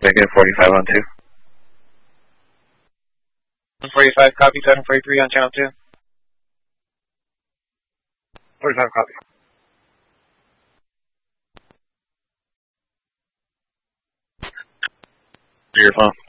Negative 45 on 2. 145, copy. 743 on channel 2. 45, copy. Your phone.